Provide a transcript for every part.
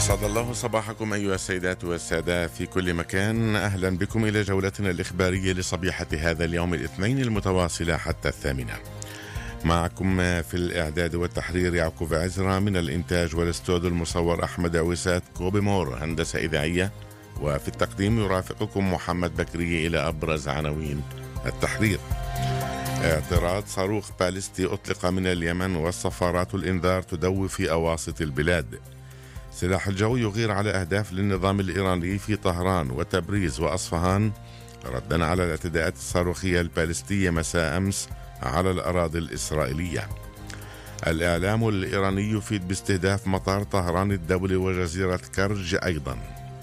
أسعد الله صباحكم أيها السيدات والسادة في كل مكان. أهلا بكم إلى جولتنا الإخبارية لصبيحة هذا اليوم الاثنين المتواصلة حتى 8. معكم في الإعداد والتحرير يعقوب عزرا، من الإنتاج والاستوديو المصور أحمد عويسات كوبي مور هندسة إذاعية، وفي التقديم يرافقكم محمد بكري. إلى أبرز عناوين التحرير: اعتراض صاروخ باليستي أطلق من اليمن والصفارات الإنذار تدوي في أواسط البلاد. سلاح الجو يغير على أهداف للنظام الإيراني في طهران وتبريز وأصفهان ردا على الاعتداءات الصاروخية البالستية مساء أمس على الأراضي الإسرائيلية. الإعلام الإيراني يفيد باستهداف מטר طهران الدولي وجزيرة كرج أيضا.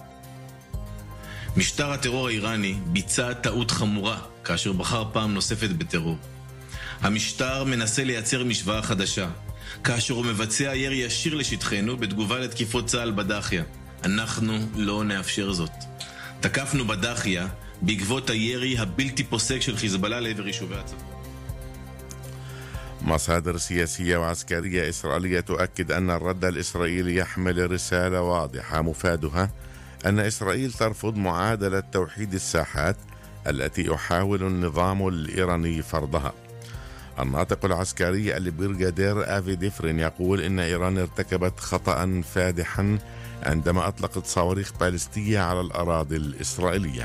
משטר הטרור האיראני ביצע טעות חמורה כאשר בחר פעם נוספת בטרור. המשטר מנסה לייצר משוואה חדשה, כאשר הוא מבצע ירי ישיר לשטחנו בתגובה לתקיפות צה"ל בדאחיה. אנחנו לא נאפשר זאת. תקפנו בדאחיה בעקבות הירי הבלתי פוסק של חיזבאללה לעבר יישובי הצפון. مصادر سياسية وعسكرية إسرائيلية تؤكد أن الرد الإسرائيلي يحمل رسالة واضحة مفادها أن إسرائيل ترفض معادلة توحيد الساحات التي يحاول النظام الإيراني فرضها. الناطق العسكري البرغادير آفي ديفرين يقول إن إيران ارتكبت خطأ فادحا عندما أطلقت صواريخ باليستية على الأراضي الإسرائيلية.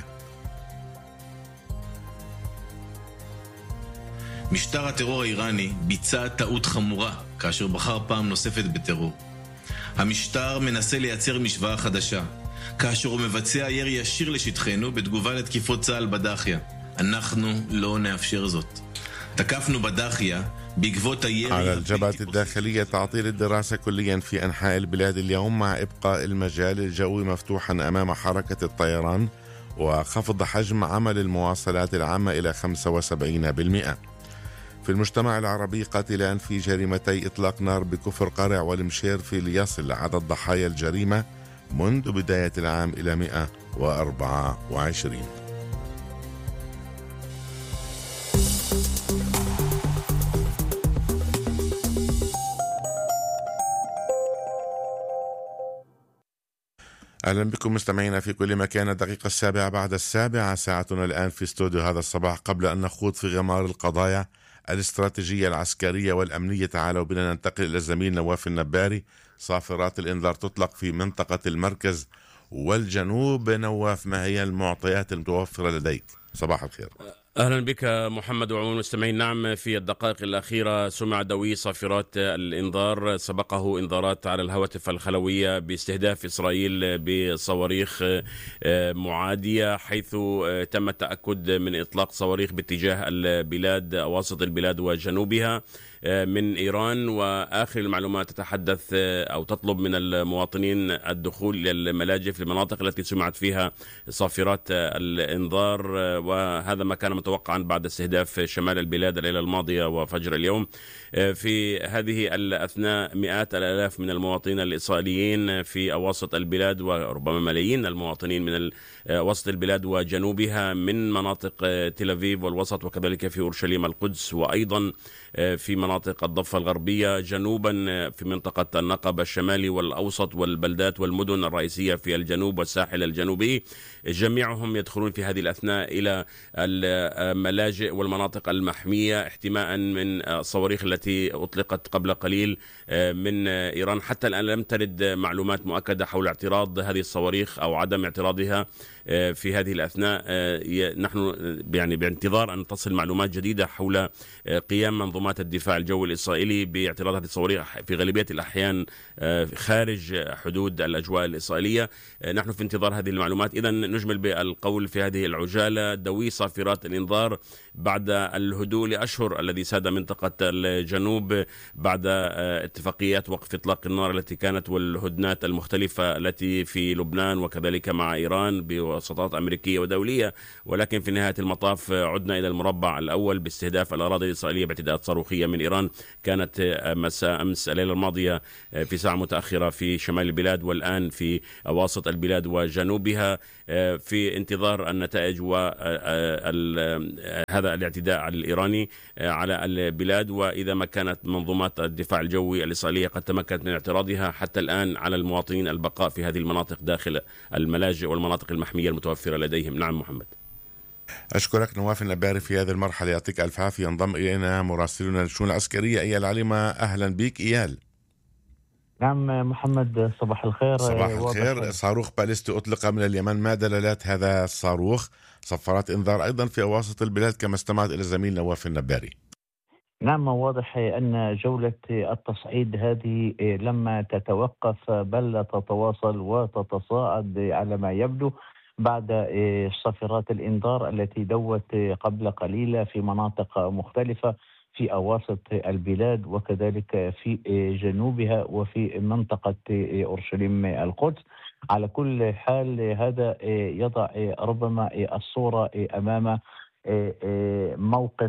משטר הטרור האיראני ביצע טעות חמורה כאשר בחר פעם נוספת בטרור. המשטר מנסה לייצר משוואה חדשה, כאשר הוא מבצע ירי ישיר לשטחנו בתגובה לתקיפות צה"ל בדאחיה. אנחנו לא נאפשר זאת. تكافنوا بداخية بعقبوت اليري على الجبهة الداخلية تعطيل الدراسة كليا في أنحاء البلاد اليوم، مع إبقاء المجال الجوي مفتوحا أمام حركة الطيران وخفض حجم عمل المواصلات العامة إلى 75%. في المجتمع العربي قاتلان في جريمتي إطلاق نار بكفر قرع والمشير في ليصل عدد ضحايا الجريمة منذ بداية العام إلى 124. أهلا بكم مستمعينا في كل مكان. الدقيقة 7:07 ساعتنا الآن في استوديو هذا الصباح. قبل أن نخوض في غمار القضايا الاستراتيجية العسكرية والأمنية، تعالوا بنا ننتقل إلى الزميل نواف النباري. صافرات الإنذار تطلق في منطقة المركز والجنوب. نواف، ما هي المعطيات المتوفرة لديك؟ صباح الخير. أهلا بك محمد وعموم المستمعين. نعم، في الدقائق الأخيرة سمع دوي صافرات الإنذار، سبقه إنذارات على الهواتف الخلوية باستهداف إسرائيل بصواريخ معادية، حيث تم التأكد من إطلاق صواريخ باتجاه البلاد، أواسط البلاد وجنوبها من إيران. وآخر المعلومات تتحدث أو تطلب من المواطنين الدخول إلى الملاجئ في المناطق التي سمعت فيها صافرات الإنذار، وهذا ما كان متوقعا بعد استهداف شمال البلاد الليلة الماضية وفجر اليوم. في هذه الأثناء مئات الآلاف من المواطنين الإسرائيليين في أواسط البلاد، وربما ملايين المواطنين من وسط البلاد وجنوبها من مناطق تل أبيب والوسط، وكذلك في أورشليم القدس، وأيضا في مناطق الضفة الغربية جنوبا في منطقة النقب الشمالي والأوسط والبلدات والمدن الرئيسية في الجنوب والساحل الجنوبي. جميعهم يدخلون في هذه الأثناء إلى الملاجئ والمناطق المحمية احتماء من الصواريخ التي أطلقت قبل قليل من إيران. حتى الآن لم ترد معلومات مؤكدة حول اعتراض هذه الصواريخ أو عدم اعتراضها في هذه الأثناء. نحن يعني بانتظار أن تصل معلومات جديدة حول قيام منظومات الدفاع الجوي الإسرائيلي باعتراض هذه الصواريخ في غالبية الأحيان خارج حدود الأجواء الإسرائيلية. نحن في انتظار هذه المعلومات. إذن نجمل بالقول في هذه العجالة دوي صافرات الإنذار بعد الهدوء لأشهر الذي ساد منطقة الجنوب بعد اتفاقيات وقف إطلاق النار التي كانت والهدنات المختلفة التي في لبنان وكذلك مع إيران بوساطات أمريكية ودولية. ولكن في نهاية المطاف عدنا إلى المربع الأول باستهداف الأراضي الإسرائيلية باعتداءات صاروخية من إيران كانت مساء أمس الليلة الماضية في ساعة متأخرة في شمال البلاد، والآن في وسط البلاد وجنوبها، في انتظار النتائج وهذا الاعتداء الإيراني على البلاد. وإذا ما كانت منظومات الدفاع الجوي الإسرائيلية قد تمكنت من اعتراضها، حتى الآن على المواطنين البقاء في هذه المناطق داخل الملاجئ والمناطق المحمية المتوفرة لديهم. نعم محمد. أشكرك نواف النباري في هذه المرحلة، يعطيك ألف عافية. ينضم إلينا مراسلنا للشؤون العسكرية إيال عليمة. أهلا بك إيال. نعم محمد، صباح الخير. صباح الخير. صاروخ باليستي أطلق من اليمن، ما دلالات هذا الصاروخ؟ صفارات إنذار أيضا في أواسط البلاد كما استمعت إلى الزميل نواف النباري. نعم، واضح أن جولة التصعيد هذه لما تتوقف بل تتواصل وتتصاعد على ما يبدو بعد صفارات الإنذار التي دوت قبل قليل في مناطق مختلفة في أواسط البلاد وكذلك في جنوبها وفي منطقة أورشليم القدس. على كل حال هذا يضع ربما الصورة أمام موقف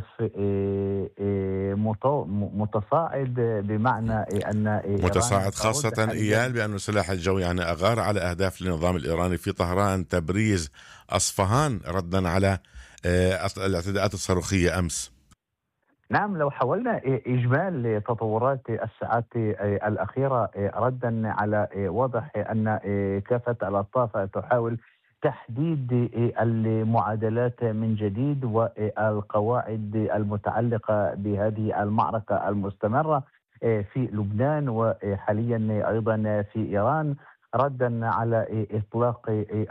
متصاعد، بمعنى أن متصاعد خاصة إيال بأن السلاح الجوي يعني أغار على أهداف النظام الإيراني في طهران، تبريز، أصفهان، ردا على الاعتداءات الصاروخية أمس. نعم، لو حاولنا إجمال تطورات الساعات الأخيرة ردا على واضح أن كافة الأطراف تحاول تحديد المعادلات من جديد والقواعد المتعلقة بهذه المعركة المستمرة في لبنان وحاليا أيضا في إيران، ردا على إطلاق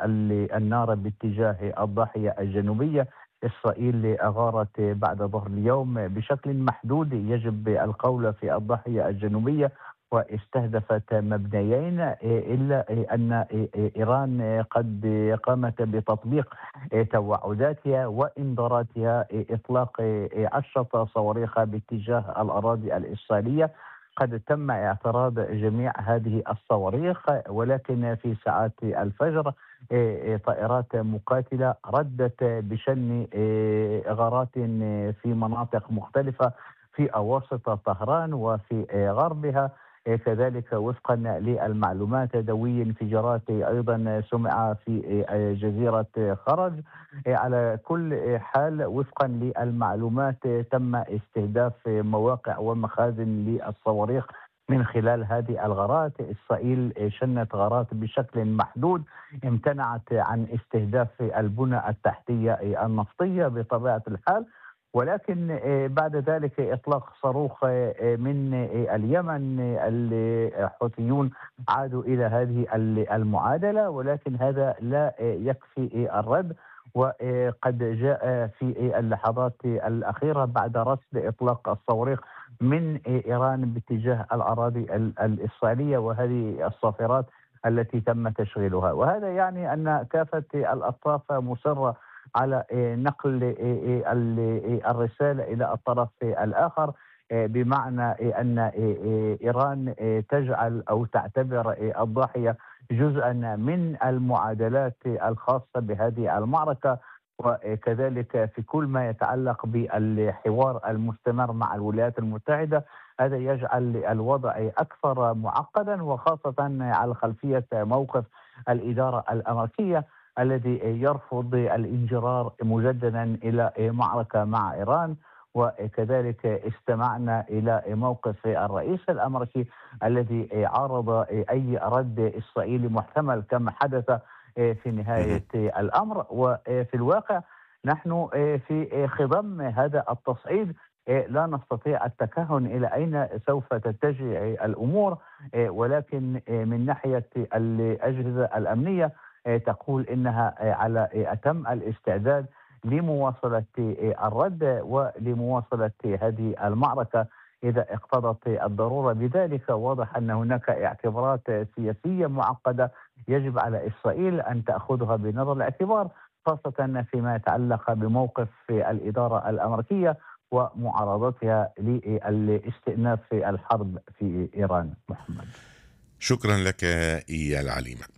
النار باتجاه الضاحية الجنوبية. إسرائيل أغارت بعد ظهر اليوم بشكل محدود يجب القول في الضاحية الجنوبية واستهدفت مبنيين، إلا أن إيران قد قامت بتطبيق توعداتها وإنذاراتها إطلاق 10 صواريخ باتجاه الأراضي الإسرائيلية. قد تم اعتراض جميع هذه الصواريخ، ولكن في ساعات الفجر طائرات مقاتلة ردت بشن غارات في مناطق مختلفة في أواسط طهران وفي غربها. كذلك وفقا للمعلومات دوي انفجارات أيضا سمع في جزيرة خرج. على كل حال وفقا للمعلومات تم استهداف مواقع ومخازن للصواريخ من خلال هذه الغارات. إسرائيل شنت غارات بشكل محدود، امتنعت عن استهداف البنى التحتية النفطية بطبيعة الحال، ولكن بعد ذلك إطلاق صاروخ من اليمن. الحوثيون عادوا إلى هذه المعادلة، ولكن هذا لا يكفي الرد. وقد جاء في اللحظات الأخيرة بعد رصد إطلاق الصواريخ من إيران باتجاه الأراضي الإسرائيلية وهذه الصافرات التي تم تشغيلها. وهذا يعني أن كافة الأطراف مصرة على نقل الرسالة إلى الطرف الآخر، بمعنى أن إيران تجعل أو تعتبر الضاحية جزءا من المعادلات الخاصة بهذه المعركة، وكذلك في كل ما يتعلق بالحوار المستمر مع الولايات المتحدة. هذا يجعل الوضع أكثر معقدا، وخاصة على خلفية موقف الإدارة الأمريكية الذي يرفض الانجرار مجددا إلى معركة مع إيران. وكذلك استمعنا إلى موقف الرئيس الأمريكي الذي عارض أي رد إسرائيلي محتمل كما حدث في نهاية الأمر. وفي الواقع نحن في خضم هذا التصعيد لا نستطيع التكهن إلى أين سوف تتجه الأمور، ولكن من ناحية الأجهزة الأمنية تقول إنها على أتم الاستعداد لمواصلة الرد ولمواصلة هذه المعركة إذا اقتضت الضرورة بذلك. واضح أن هناك اعتبارات سياسية معقدة يجب على إسرائيل أن تأخذها بنظر الاعتبار، خاصة فيما يتعلق بموقف الإدارة الأمريكية ومعارضتها لاستئناف الحرب في إيران. محمد، شكرا لك إيال عليمة.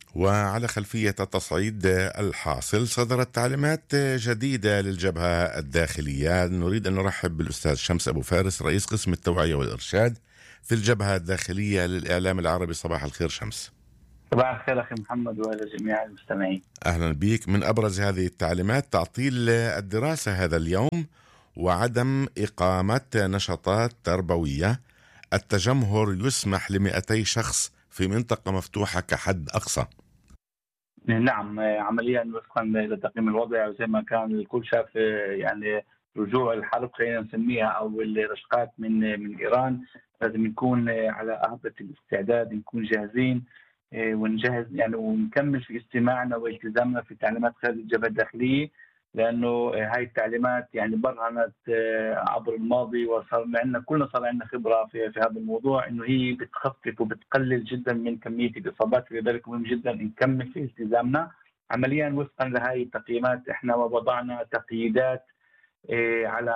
وعلى خلفية التصعيد الحاصل صدرت تعليمات جديدة للجبهة الداخلية. نريد أن نرحب بالأستاذ شمس أبو فارس رئيس قسم التوعية والإرشاد في الجبهة الداخلية للإعلام العربي. صباح الخير شمس. صباح الخير أخي محمد ولجميع المستمعين. أهلا بك. من أبرز هذه التعليمات تعطيل الدراسة هذا اليوم وعدم إقامة نشاطات تربوية. التجمهر يسمح ل200 شخص في منطقة مفتوحة كحد أقصى. نعم، عمليا وفقا للتقييم الوضعي وزي ما كان الكل شاف يعني رجوع الحرب خلينا نسميها او الرشقات من ايران، لازم نكون على أهبة الاستعداد، نكون جاهزين ونجهز يعني ونكمل في استماعنا والتزامنا في تعليمات قيادة الجبهة الداخلية، لانه هاي التعليمات يعني برهنت عبر الماضي وصار عندنا كلنا صار عندنا خبره في هذا الموضوع، انه هي بتخفف وبتقلل جدا من كميه الاصابات، لذلك مهم جدا نكمل في التزامنا. عمليا وفقا لهي التقييمات احنا وضعنا تقييدات على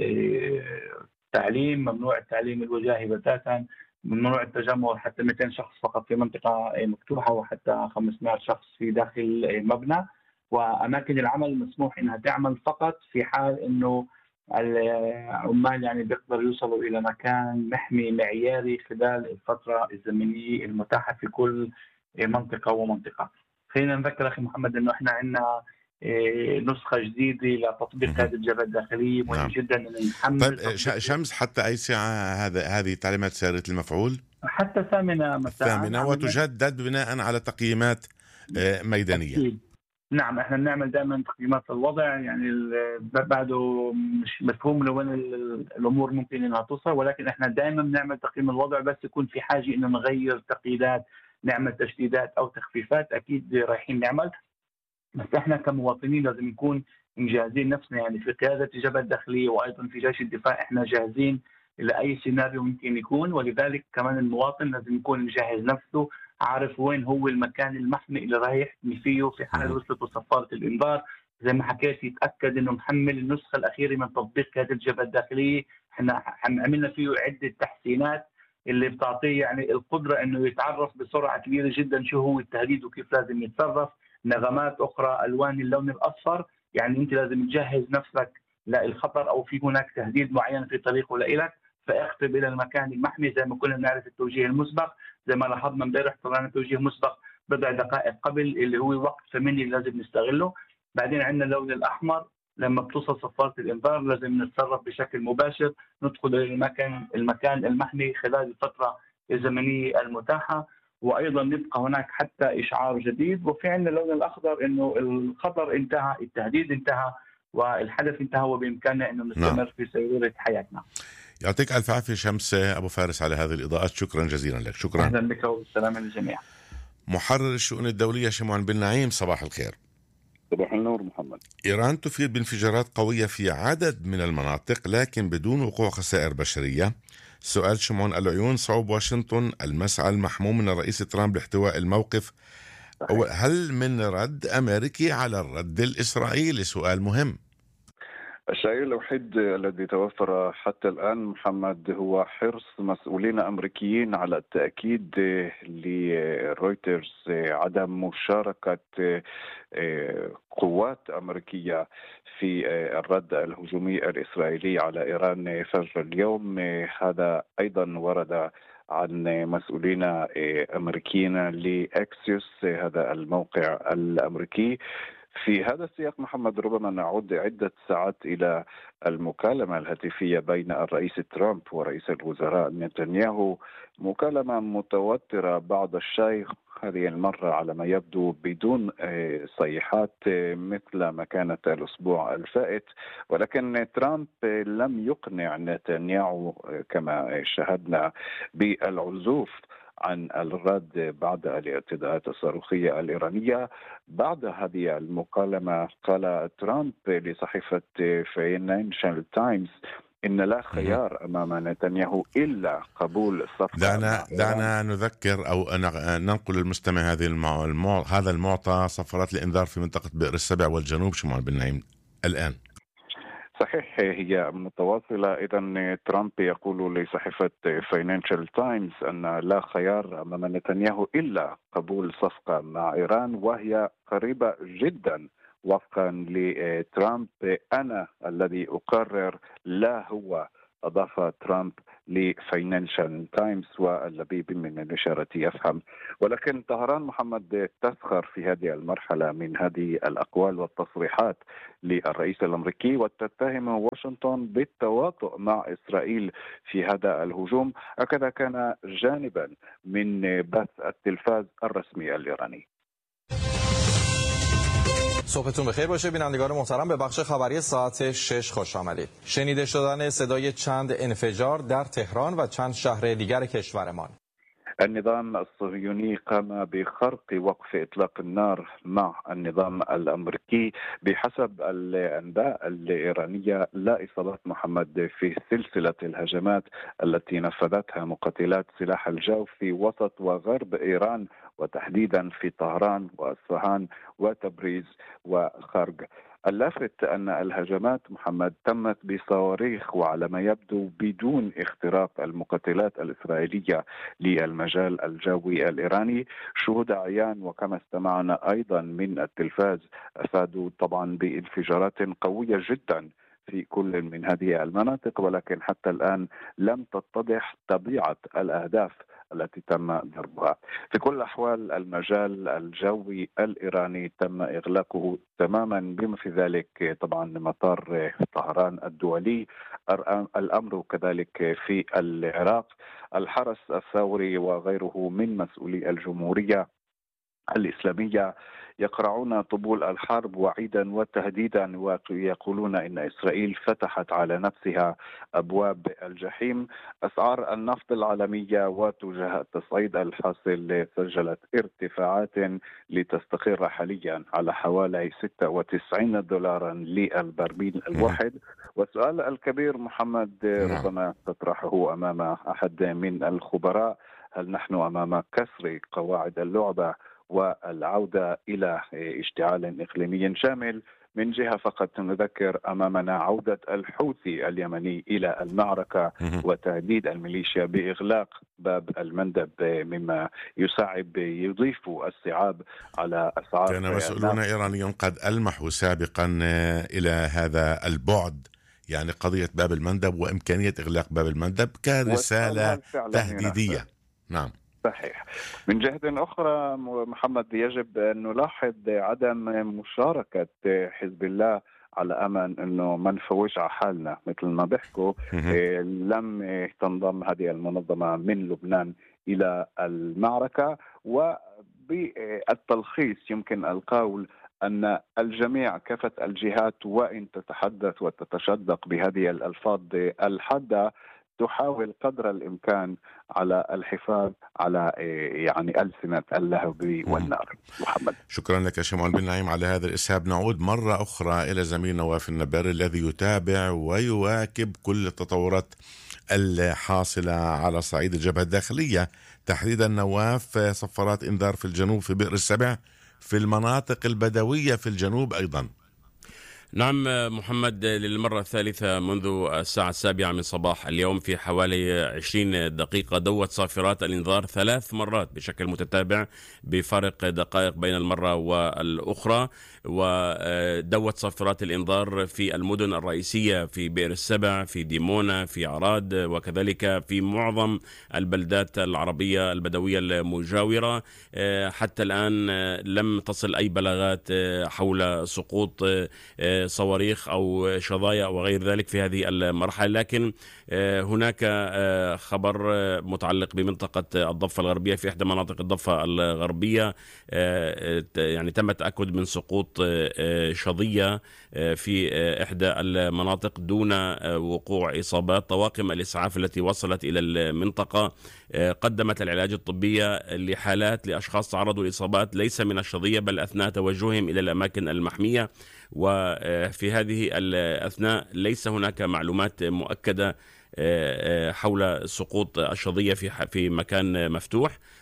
تعليم، ممنوع التعليم الوجاهي بتاتا، ممنوع التجمع حتى 200 شخص فقط في منطقه مفتوحه وحتى 500 شخص في داخل مبنى، وأماكن العمل مسموح إنها تعمل فقط في حال إنه العمال يعني بيقدروا يوصلوا إلى مكان محمي معياري خلال الفترة الزمنية المتاحة في كل منطقة ومنطقة. خلينا نذكر أخي محمد إنه إحنا عندنا نسخة جديدة لتطبيق هذه الجبهة الداخلية، مهم جدا إن نحمل. طيب شمس، حتى أي ساعة هذه تعليمات سيارة المفعول؟ حتى 8 مساء، وتجدد بناء على تقييمات ميدانية. أكيد. نعم، احنا بنعمل دائما تقييمات الوضع، يعني بعده مش مفهوم لوين الامور ممكن انها توصل، ولكن احنا دائما بنعمل تقييم الوضع بس يكون في حاجه انه نغير تقييدات، نعمل تشديدات او تخفيفات، اكيد رايحين نعمل، بس احنا كمواطنين لازم نكون مجهزين نفسنا، يعني في قياده الجبهه الداخليه وايضا في جيش الدفاع احنا جاهزين لاي سيناريو ممكن يكون، ولذلك كمان المواطن لازم يكون مجهز نفسه، عارف وين هو المكان المحمي اللي رايح يحمي فيه في حال وصلت صفارة الإنذار. زي ما حكيت يتأكد إنه محمل النسخة الأخيرة من تطبيق هذه الجبهة الداخلية، إحنا عملنا فيه عدة تحسينات اللي بتعطيه يعني القدرة إنه يتعرف بسرعة كبيرة جدا شو هو التهديد وكيف لازم يتصرف. نغمات أخرى ألوان اللون الأصفر، يعني أنت لازم تجهز نفسك للخطر أو في هناك تهديد معين في طريقه لإلك، فاقترب الى المكان المحمي. زي ما كنا نعرف التوجيه المسبق، زي ما لاحظنا امبارح طلعنا توجيه مسبق بضع دقائق قبل اللي هو وقت ثمانية لازم نستغله. بعدين عندنا اللون الاحمر، لما بتوصل صفارة الانذار لازم نتصرف بشكل مباشر، ندخل الى المكان المحمي خلال الفترة الزمنية المتاحة، وايضا نبقى هناك حتى اشعار جديد. وفي عندنا اللون الاخضر انه الخطر انتهى، التهديد انتهى والحدث انتهى، وبامكاننا انه نستمر في سيرورة حياتنا. يعطيك ألف عافية شمس أبو فارس على هذه الإضاءات، شكرا جزيلا لك. شكرا. أهلا بك والسلام للجميع. محرر الشؤون الدولية شمعون بن نعيم، صباح الخير. صباح النور محمد. إيران تثير بانفجارات قوية في عدد من المناطق لكن بدون وقوع خسائر بشرية. سؤال شمعون العيون، صعوب واشنطن المسعى المحموم من الرئيس ترامب لاحتواء الموقف، هل من رد أمريكي على الرد الإسرائيلي؟ سؤال مهم. الشيء الوحيد الذي توفر حتى الآن محمد هو حرص مسؤولين أمريكيين على التأكيد لرويترز عدم مشاركة قوات أمريكية في الرد الهجومي الإسرائيلي على إيران فجر اليوم. هذا أيضا ورد عن مسؤولين أمريكيين لأكسيوس، هذا الموقع الأمريكي. في هذا السياق محمد ربما نعود عدة ساعات إلى المكالمة الهاتفية بين الرئيس ترامب ورئيس الوزراء نتنياهو، مكالمة متوترة بعض الشيء، هذه المرة على ما يبدو بدون صيحات مثل ما كانت الأسبوع الفائت، ولكن ترامب لم يقنع نتنياهو كما شاهدنا بالعزوف عن الرد بعد الاعتداءات الصاروخية الإيرانية. بعد هذه المكالمة قال ترامب لصحيفة فاينانشال تايمز إن لا خيار أمام نتنياهو إلا قبول الصفقة. دعنا نذكر أو ننقل المستمع هذا المعطى: صفارات الإنذار في منطقة بئر السبع والجنوب شمال بن نعيم الآن. صحيح، هي متواصلة. إذا ترامب يقول لصحيفة فاينانشال تايمز أن لا خيار أمام نتنياهو إلا قبول صفقة مع إيران، وهي قريبة جدا وفقا لترامب. أنا الذي أقرر، لا هو، أضاف ترامب لفاينانشال تايمز، واللبيب من الإشارة يفهم. ولكن طهران محمد تسخر في هذه المرحلة من هذه الأقوال والتصريحات للرئيس الأمريكي، وتتهم واشنطن بالتواطؤ مع إسرائيل في هذا الهجوم. هكذا كان جانبا من بث التلفاز الرسمي الإيراني. صبحتون بخیر باشه بینندگان محترم. به بخش خبری ساعت 6 خوش آمدید. شنیده شدن صدای چند انفجار در تهران و چند شهر دیگر کشورمان. النظام الصهيوني قام بخرق وقف إطلاق النار مع النظام الأمريكي. بحسب الأنباء الإيرانية لا إصابات محمد في سلسلة الهجمات التي نفذتها مقاتلات سلاح الجو في وسط وغرب إيران، وتحديدا في طهران وأصفهان وتبريز وخرج. اللافت أن الهجمات محمد تمت بصواريخ، وعلى ما يبدو بدون اختراق المقاتلات الإسرائيلية للمجال الجوي الإيراني. شهود عيان وكما استمعنا أيضا من التلفاز أفادوا طبعا بانفجارات قوية جدا في كل من هذه المناطق، ولكن حتى الآن لم تتضح طبيعة الأهداف التي تم ضربها. في كل الأحوال المجال الجوي الإيراني تم إغلاقه تماما، بما في ذلك طبعا مطار طهران الدولي. الأمر كذلك في العراق. الحرس الثوري وغيره من مسؤولي الجمهورية الإسلامية يقرعون طبول الحرب وعيدا وتهديدا، ويقولون إن إسرائيل فتحت على نفسها أبواب الجحيم. أسعار النفط العالمية وتجاه التصعيد الحاصل سجلت ارتفاعات لتستقر حاليا على حوالي 96 دولارا للبرميل الواحد. والسؤال الكبير محمد ربما تطرحه أمام أحد من الخبراء: هل نحن أمام كسر قواعد اللعبة والعودة إلى اشتعال إقليمي شامل؟ من جهة فقط نذكر أمامنا عودة الحوثي اليمني إلى المعركة وتهديد الميليشيا بإغلاق باب المندب، مما يضيف الصعاب على أسعار. كان مسؤولون إيرانيون قد ألمحوا سابقا إلى هذا البعد، يعني قضية باب المندب وإمكانية إغلاق باب المندب كرسالة تهديدية. نعم صحيح. من جهة أخرى محمد يجب أن نلاحظ عدم مشاركة حزب الله، على أمل أنه ما نفوش على حالنا مثل ما بيحكوا. لم تنضم هذه المنظمة من لبنان إلى المعركة. وبالتلخيص يمكن القول أن الجميع كافة الجهات، وإن تتحدث وتتشدق بهذه الألفاظ الحادة، تحاول قدر الإمكان على الحفاظ على يعني ألسنة اللهب والنار. محمد، شكرا لك شمعون بن نعيم على هذا الإسهاب. نعود مرة أخرى إلى زميل نواف النباري الذي يتابع ويواكب كل التطورات الحاصلة على صعيد الجبهة الداخلية، تحديدا نواف صفارات إنذار في الجنوب في بئر السبع، في المناطق البدوية في الجنوب أيضا. نعم محمد، للمرة الثالثة منذ الساعة 7 من صباح اليوم في حوالي 20 دقيقة دوت صافرات الإنذار 3 مرات بشكل متتابع بفارق دقائق بين المرة والأخرى. ودوت صافرات الإنذار في المدن الرئيسية في بئر السبع، في ديمونة، في عراد، وكذلك في معظم البلدات العربية البدوية المجاورة. حتى الآن لم تصل أي بلاغات حول سقوط صواريخ أو شظايا وغير ذلك في هذه المرحلة، لكن هناك خبر متعلق بمنطقة الضفة الغربية. في إحدى مناطق الضفة الغربية يعني تم التأكد من سقوط شظية في إحدى المناطق دون وقوع إصابات. طواقم الإسعاف التي وصلت إلى المنطقة قدمت العلاج الطبي لأشخاص تعرضوا لإصابات ليس من الشظية بل أثناء توجههم إلى الأماكن المحمية. وفي هذه الأثناء ليس هناك معلومات مؤكدة حول سقوط الشظية في مكان مفتوح،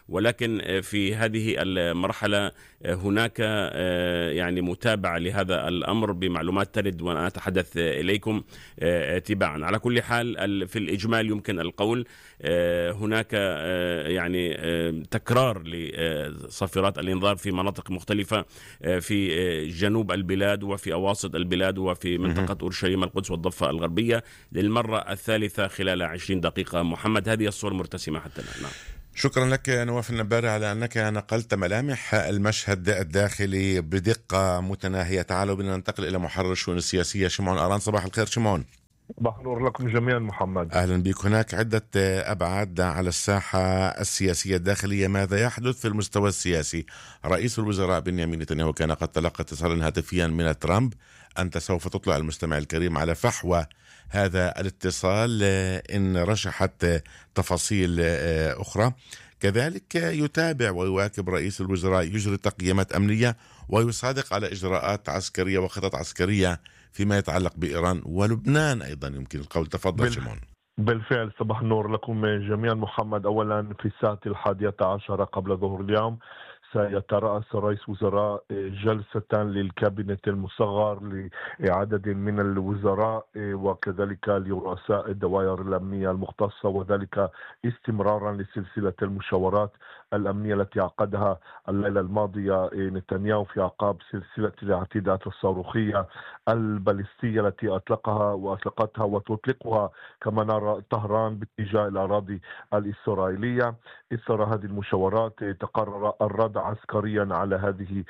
ولكن في هذه المرحلة هناك يعني متابعة لهذا الأمر بمعلومات ترد وأنا أتحدث إليكم تباعا. على كل حال في الإجمال يمكن القول هناك يعني تكرار لصافرات الإنذار في مناطق مختلفة في جنوب البلاد وفي أواسط البلاد وفي منطقة أورشليم القدس والضفة الغربية للمرة الثالثة خلال 20 دقيقة. محمد، هذه الصور مرتسمة حتى الآن. نعم. شكرا لك نواف النباري على أنك نقلت ملامح المشهد الداخلي بدقة متناهية. تعالوا بنا ننتقل إلى محرر الشؤون السياسية شمعون أران. صباح الخير شمعون. صباح النور لكم جميعا محمد. أهلا بك. هناك عدة أبعاد على الساحة السياسية الداخلية. ماذا يحدث في المستوى السياسي؟ رئيس الوزراء بنيامين نتنياهو كان قد تلقى اتصالا هاتفيا من ترامب. أنت سوف تطلع المستمع الكريم على فحوى هذا الاتصال إن رشحت تفاصيل أخرى. كذلك يتابع ويواكب رئيس الوزراء، يجري تقييمات أمنية ويصادق على إجراءات عسكرية وخطط عسكرية فيما يتعلق بإيران ولبنان أيضا يمكن القول. تفضل شمعون. بالفعل صباح النور لكم جميعا محمد. أولا في الساعة 11 قبل ظهر اليوم سيترأس رئيس وزراء جلسة للكابينت المصغر لعدد من الوزراء وكذلك لرؤساء الدوائر الأمنية المختصة، وذلك استمرارا لسلسلة المشاورات الأمنية التي عقدها الليلة الماضية نتنياهو في أعقاب سلسلة الاعتداءات الصاروخية البالستية التي أطلقتها وتطلقها كما نرى طهران باتجاه الأراضي الإسرائيلية. إثر هذه المشاورات تقرر الرد عسكريا على هذه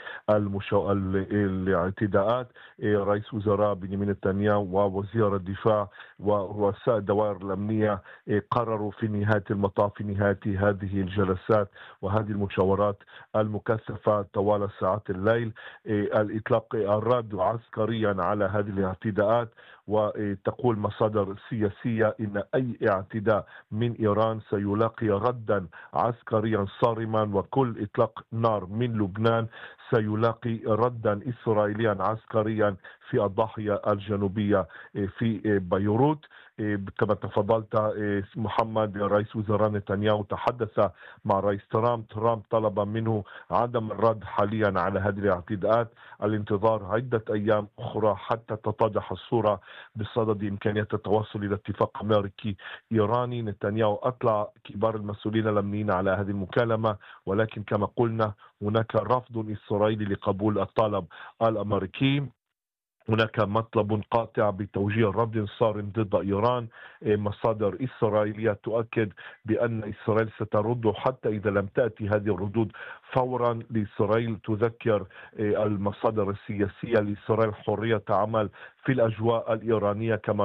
الاعتداءات. رئيس وزراء بنيامين نتنياهو ووزير الدفاع ورؤساء الدوائر الأمنية قرروا في نهاية المطاف، في نهاية هذه الجلسات وهذه المشاورات المكثفة طوال ساعات الليل، الإطلاق الرد عسكريا على هذه الاعتداءات. وتقول مصادر سياسية إن أي اعتداء من إيران سيلاقي ردا عسكريا صارما، وكل إطلاق نار من لبنان سيلاقي ردا إسرائيليا عسكريا في الضاحية الجنوبية في بيروت. كما تفضلت محمد، رئيس وزراء نتنياهو تحدث مع رئيس ترامب طلب منه عدم الرد حاليا على هذه الاعتداءات، الانتظار عدة أيام أخرى حتى تتضح الصورة بصدد إمكانية التوصل إلى اتفاق أمريكي إيراني. نتنياهو أطلع كبار المسؤولين الأمنيين على هذه المكالمة، ولكن كما قلنا هناك رفض إسرائيلي لقبول الطلب الأمريكي. هناك مطلب قاطع بتوجيه رد صارم ضد إيران. مصادر إسرائيلية تؤكد بأن إسرائيل سترد حتى إذا لم تأتي هذه الردود فورا لإسرائيل. تذكر المصادر السياسية لإسرائيل حرية عمل في الأجواء الإيرانية كما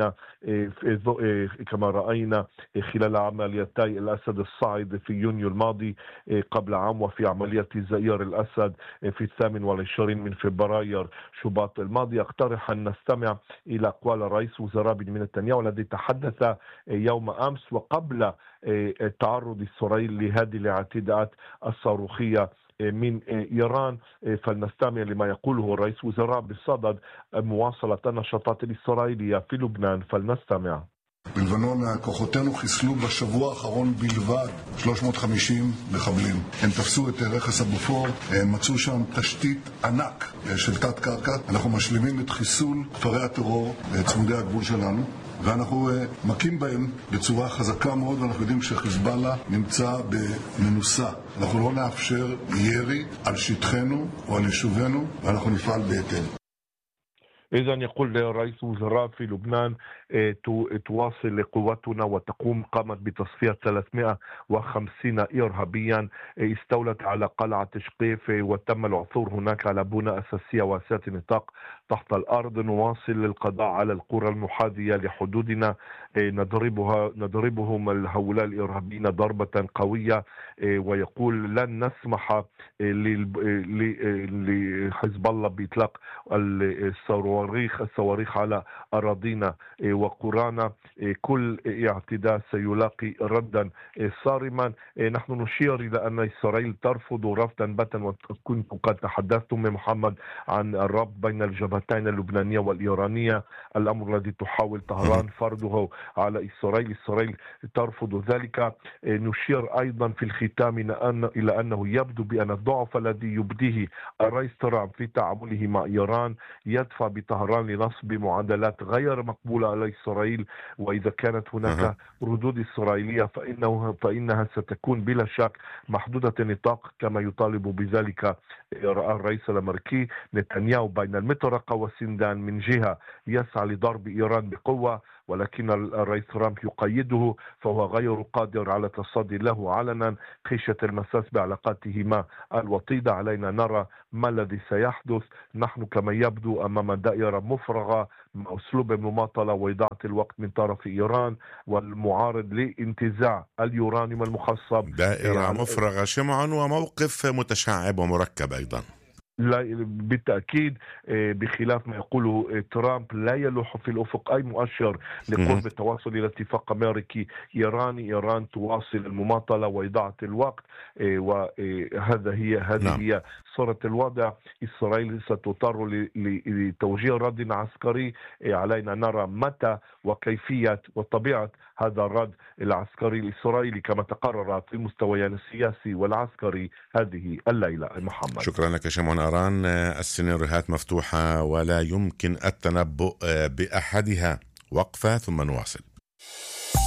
رأينا خلال عمليتي الأسد الصاعد في يونيو الماضي قبل عام، وفي عملية زئير الأسد في 28 من فبراير شباط الماضي. أقترح أن نستمع إلى أقوال رئيس وزراء بنيامين نتنياهو الذي تحدث يوم أمس وقبل تعرض إسرائيل لهذه الاعتداءات الصاروخية من إيران. فلنستمع لما يقوله رئيس وزراء بصدد مواصلة النشاطات الإسرائيلية في לובנן. فلنستمع. בלבנון כוחותינו חיסלו בשבוע האחרון בלבד 350 מחבלים. הם תפסו את רכס הבופור, הם מצאו שם תשתית ענק של תת קרקע. אנחנו משלימים את חיסול כפרי הטרור צמודי הגבול שלנו, ואנחנו מכים בהם בצורה חזקה מאוד, ואנחנו יודעים שחיזבאללה נמצא במנוסה. אנחנו לא נאפשר ירי על שטחנו או על יישובינו, ואנחנו נפעל בהתאם. إذن يقول رئيس وزراء في لبنان تواصل قواتنا وتقوم قامت بتصفية 350 إرهابيا استولت على قلعة شقيف، وتم العثور هناك على بنى أساسية واسعة النطاق تحت الأرض. نواصل للقضاء على القرى المحاذية لحدودنا، نضربهم هؤلاء الإرهابيين ضربة قوية. ويقول لن نسمح لحزب الله بإطلاق الصاروخ الصواريخ على أراضينا وقرانا. كل اعتداء سيلاقي ردا صارما. نحن نشير إلى أن إسرائيل ترفض رفضا باتا، وكنت قد تحدثت من محمد عن الربط بين الجبهتين اللبنانية والإيرانية، الأمر الذي تحاول طهران فرضه على إسرائيل ترفض ذلك. نشير أيضا في الختام إلى أنه يبدو بأن الضعف الذي يبديه الرئيس ترامب في تعامله مع إيران يدفع بطهران لنصب معادلات غير مقبولة على إسرائيل، وإذا كانت هناك ردود إسرائيلية فإنها ستكون بلا شك محدودة النطاق كما يطالب بذلك الرئيس الأمريكي نتنياهو. بين المطرقة والسندان، من جهة يسعى لضرب إيران بقوة، ولكن الرئيس ترامب يقيده، فهو غير قادر على التصدي له علنا خشية المساس بعلاقاته مع الوطيدة. علينا نرى ما الذي سيحدث. نحن كما يبدو أمام دائرة مفرغة مع أسلوب المماطلة وإضاعة الوقت من طرف إيران والمعارض لانتزاع اليورانيوم المخصب. دائرة مفرغة شمعا، وموقف متشعب ومركب أيضا. لا بالتأكيد، بخلاف ما يقوله ترامب لا يلوح في الأفق أي مؤشر لقرب التوصل إلى اتفاق أمريكي إيراني. إيران تواصل المماطلة وإضاعة الوقت، وهذا هي صورة الوضع. إسرائيل ستضطر لتوجيه رد عسكري. علينا نرى متى وكيفية وطبيعة هذا الرد العسكري الإسرائيلي كما تقرر في المستويين السياسي والعسكري هذه الليلة. محمد، شكرا لك شمعون أران. السيناريوهات مفتوحة ولا يمكن التنبؤ بأحدها. وقفة ثم نواصل.